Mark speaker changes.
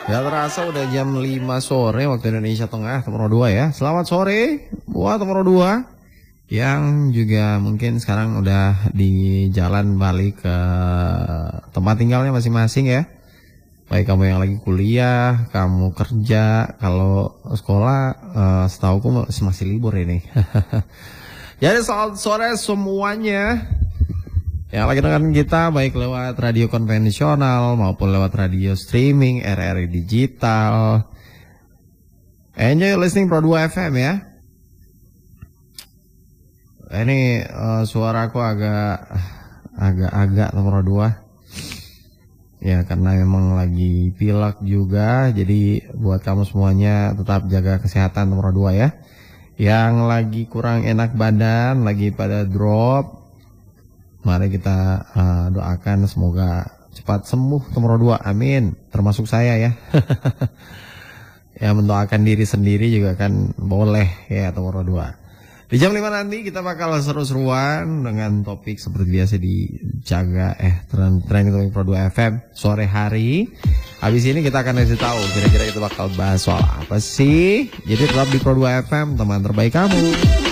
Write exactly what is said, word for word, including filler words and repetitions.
Speaker 1: Ya terasa udah jam lima sore waktu Indonesia Tengah, Temro dua ya. Selamat sore buat Temro dua yang juga mungkin sekarang udah di jalan balik ke tempat tinggalnya masing-masing ya. Baik kamu yang lagi kuliah, kamu kerja, kalau sekolah uh, setauku masih libur ini. Jadi selamat sore semuanya yang lagi dengerin kita baik lewat radio konvensional maupun lewat radio streaming R R I digital. Enjoy listening Pro dua F M ya. Ini uh, suaraku agak agak-agak nomor dua. Ya karena memang lagi pilek juga. Jadi buat kamu semuanya tetap jaga kesehatan nomor dua ya. Yang lagi kurang enak badan, lagi pada drop, mari kita uh, doakan semoga cepat sembuh nomor dua, amin. Termasuk saya ya. Ya mendoakan diri sendiri juga kan boleh ya nomor dua. Di jam lima nanti kita bakal seru-seruan dengan topik seperti biasa dijaga eh tren-tren topik Pro dua F M sore hari. Habis ini kita akan kasih tahu kira-kira itu bakal bahas soal apa sih. Jadi tetap di Pro dua F M, teman terbaik kamu.